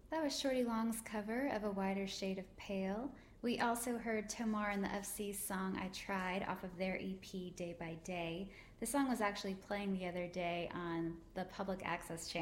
That was Shorty Long's cover of A Wider Shade of Pale. We also heard Tomar and the FC's song I Tried off of their EP Day by Day. The song was actually playing the other day on the public access channel